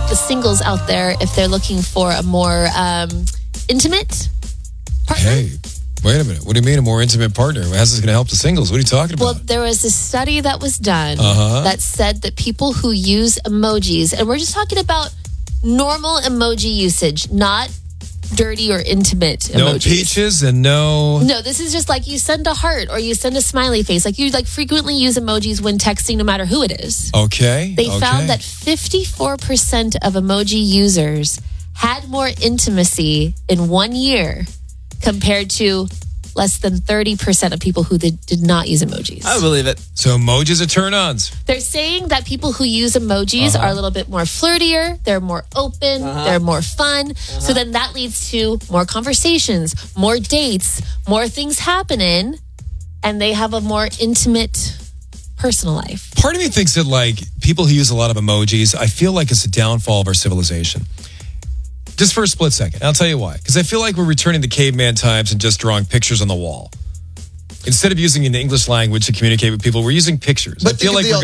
the singles out there if they're looking for a more intimate partner. Hey, wait a minute. What do you mean a more intimate partner? How's this going to help the singles? What are you talking about? Well, there was a study that was done that said that people who use emojis, and we're just talking about normal emoji usage, not dirty or intimate emojis. No peaches and no... No, this is just like you send a heart or you send a smiley face. Like you frequently use emojis when texting, no matter who it is. Okay. They found that 54% of emoji users had more intimacy in 1 year compared to less than 30% of people who did not use emojis. I believe it. So emojis are turn-ons. They're saying that people who use emojis are a little bit more flirtier, they're more open, they're more fun. So then that leads to more conversations, more dates, more things happening, and they have a more intimate personal life. Part of me thinks that, like, people who use a lot of emojis, I feel like it's a downfall of our civilization. Just for a split second. I'll tell you why. Because I feel like we're returning to caveman times and just drawing pictures on the wall. Instead of using an English language to communicate with people, we're using pictures. But I feel like think we're of